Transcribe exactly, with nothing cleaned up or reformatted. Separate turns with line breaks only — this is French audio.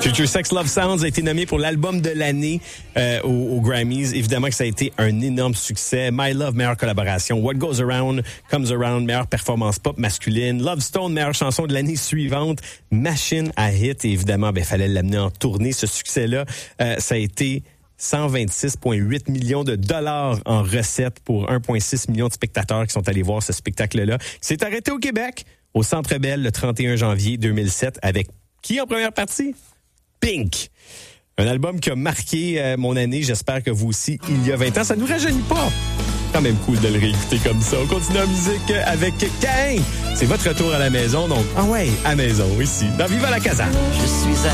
Future Sex Love Sounds a été nommé pour l'album de l'année euh, aux, aux Grammys. Évidemment que ça a été un énorme succès. My Love, meilleure collaboration. What Goes Around Comes Around, meilleure performance pop masculine. Love Stone, meilleure chanson de l'année suivante. Machine à hit. Et évidemment, ben fallait l'amener en tournée, ce succès-là. Euh, ça a été cent vingt-six virgule huit millions de dollars en recettes pour un virgule six million de spectateurs qui sont allés voir ce spectacle-là. C'est arrêté au Québec, au Centre Bell, le trente et un janvier deux mille sept, avec qui en première partie? Pink. Un album qui a marqué euh, mon année, j'espère que vous aussi, il y a vingt ans. Ça nous rajeunit pas. Quand même cool de le réécouter comme ça. On continue en musique avec Caïn. C'est votre retour à la maison, donc ah ouais, à maison, ici, dans Viva la Casa.
Je suis à